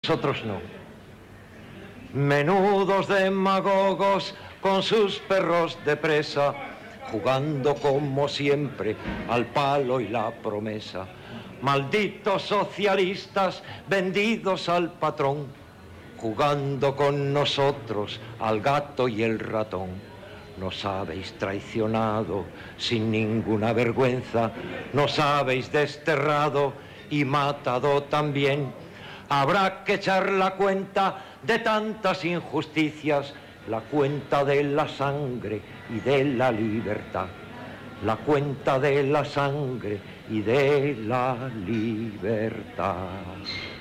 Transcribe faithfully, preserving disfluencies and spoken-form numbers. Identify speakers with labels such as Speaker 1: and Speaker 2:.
Speaker 1: nosotros no. Menudos demagogos con sus perros de presa, jugando como siempre al palo y la promesa. Malditos socialistas vendidos al patrón, jugando con nosotros al gato y el ratón. Nos habéis traicionado sin ninguna vergüenza, nos habéis desterrado y matado también. Habrá que echar la cuenta de tantas injusticias, la cuenta de la sangre y de la libertad. La cuenta de la sangre y de la libertad.